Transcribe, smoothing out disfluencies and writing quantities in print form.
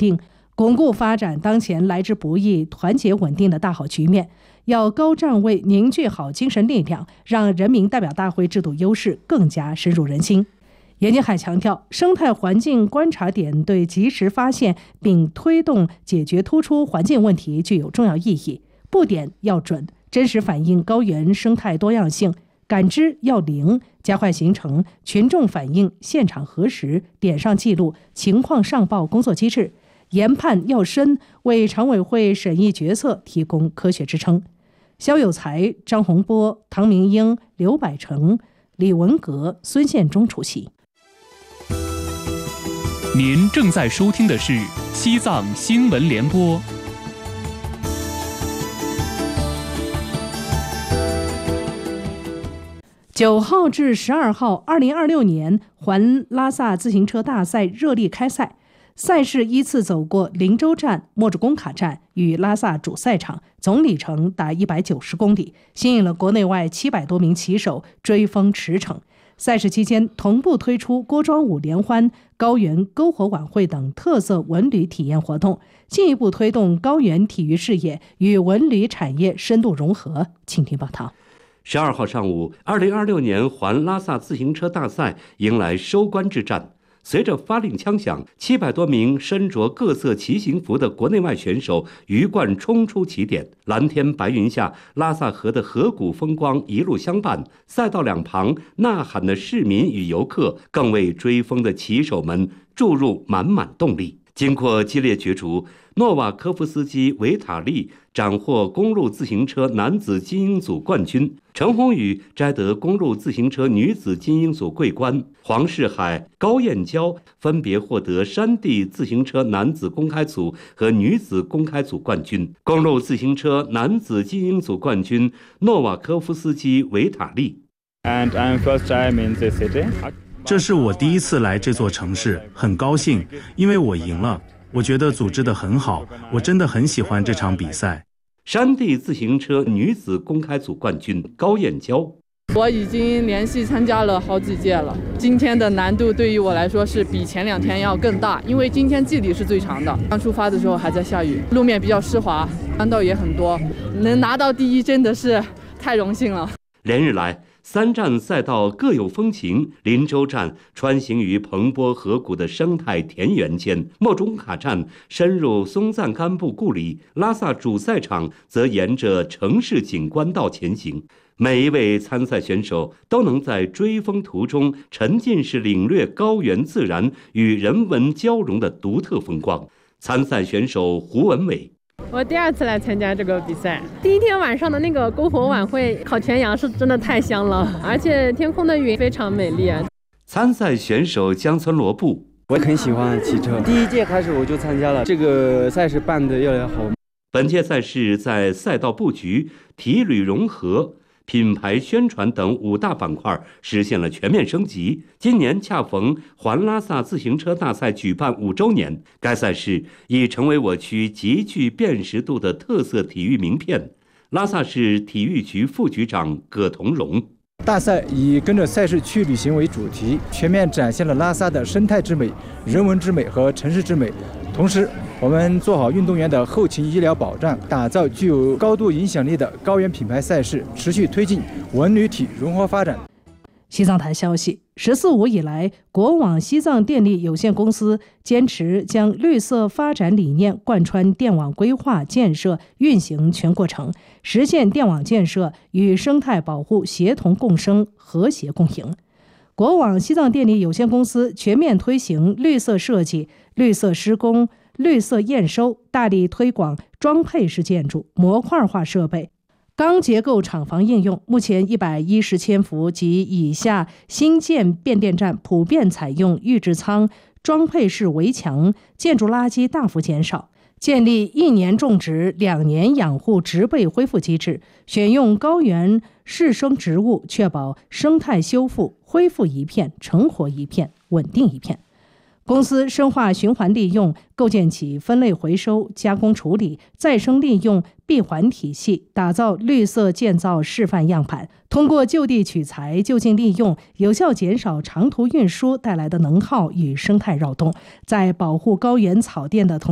定，巩固发展当前来之不易、团结稳定的大好局面。要高站位，凝聚好精神力量，让人民代表大会制度优势更加深入人心。严金海强调，生态环境观察点对及时发现并推动解决突出环境问题具有重要意义，布点要准，真实反映高原生态多样性，感知要灵，加快形成群众反映、现场核实、点上记录、情况上报工作机制，研判要深，为常委会审议决策提供科学支撑。肖有才、张洪波、唐明英、刘百成、李文革、孙宪忠出席。 您正在收听的是西藏新闻联播。9号至12号，2026年环拉萨自行车大赛热力开赛。赛事依次走过林州站、莫竹工卡站与拉萨主赛场，总里程达190公里，吸引了国内外700多名骑手追风驰骋。赛事期间，同步推出锅庄舞联欢、高原篝火晚会等特色文旅体验活动，进一步推动高原体育事业与文旅产业深度融合。请听报道。 12号上午，2026年环拉萨自行车大赛迎来收官之战。随着发令枪响，700多名身着各色骑行服的国内外选手鱼贯冲出起点。蓝天白云下，拉萨河的河谷风光一路相伴，赛道两旁呐喊的市民与游客更为追风的骑手们注入满满动力。经过激烈角逐，诺瓦科夫斯基维塔利斩获公路自行车男子精英组冠军，陈宏宇摘得公路自行车女子精英组桂冠，黄世海、高燕娇分别获得山地自行车男子公开组和女子公开组冠军。公路自行车男子精英组冠军诺瓦科夫斯基维塔利。 And I'm first time in this city. 这是我第一次来这座城市，很高兴，因为我赢了。我觉得组织得很好，我真的很喜欢这场比赛。 山地自行车女子公开组冠军高燕娇。 我已经连续参加了好几届了，今天的难度对于我来说是比前2天要更大，因为今天距离是最长的。刚出发的时候还在下雨，路面比较湿滑，弯道也很多，能拿到第一真的是太荣幸了。 连日来，3站赛道各有风情。林州站穿行于蓬勃河谷的生态田园间，莫中卡站深入松赞干布故里，拉萨主赛场则沿着城市景观道前行。每一位参赛选手都能在追风途中沉浸式领略高原自然与人文交融的独特风光。参赛选手胡文伟。 我第2次来参加这个比赛，第一天晚上的那个篝火晚会烤全羊是真的太香了，而且天空的云非常美丽。 参赛选手江村罗布。 我很喜欢骑车，第1届开始我就参加了，这个赛事办得越来越好。 本届赛事在赛道布局、体旅融合、品牌宣传等5大板块实现了全面升级。今年恰逢环拉萨自行车大赛举办5周年，该赛事已成为我区极具辨识度的特色体育名片。拉萨市体育局副局长葛同荣。 大赛以跟着赛事去旅行为主题，全面展现了拉萨的生态之美、人文之美和城市之美。同时，我们做好运动员的后勤医疗保障，打造具有高度影响力的高原品牌赛事，持续推进文旅体融合发展。 西藏台消息，“14·5”以来，国网西藏电力有限公司坚持将绿色发展理念贯穿电网规划、建设、运行全过程，实现电网建设与生态保护协同共生、和谐共赢。国网西藏电力有限公司全面推行绿色设计、绿色施工、绿色验收，大力推广装配式建筑、模块化设备、钢结构厂房应用。目前110千伏及以下新建变电站普遍采用预制仓、装配式围墙，建筑垃圾大幅减少。建立1年种植、2年养护植被恢复机制，选用高原适生植物，确保生态修复、恢复一片、成活一片、稳定一片。公司深化循环利用，构建起分类回收、加工处理、再生利用闭环体系，打造绿色建造示范样板。通过就地取材、就近利用，有效减少长途运输带来的能耗与生态扰动，在保护高原草甸的同